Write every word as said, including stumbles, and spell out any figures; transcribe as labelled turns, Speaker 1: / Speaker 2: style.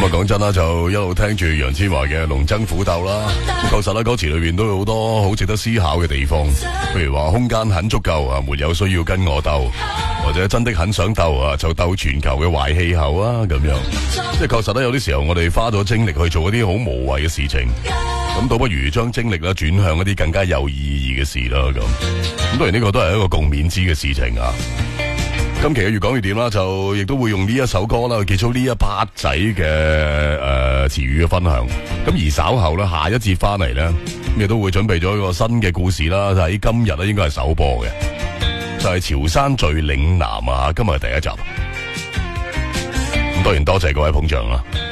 Speaker 1: 咁啊，講真啦，就一路聽住楊千嬅嘅《龍爭虎鬥》啦。咁確實啦，歌詞裏邊都有好多好值得思考嘅地方，譬如話空間很足夠啊，沒有需要跟我鬥，或者真的很想鬥啊，就鬥全球嘅壞氣候啊，咁樣。即係確實咧，有啲時候我哋花咗精力去做一啲好無謂嘅事情，咁倒不如將精力咧轉向一啲更加有意義嘅事啦。咁咁當然呢個都係一個共勉之嘅事情啊。今期嘅越講越掂啦，就亦都會用呢一首歌啦，去結束呢一 part 仔嘅誒詞語嘅分享。咁而稍後咧，下一節翻嚟咧，咁亦都會準備咗一個新嘅故事啦，就喺今日咧應該係首播嘅，就係潮汕最嶺南啊，今日係第一集。咁當然多謝各位捧場啦。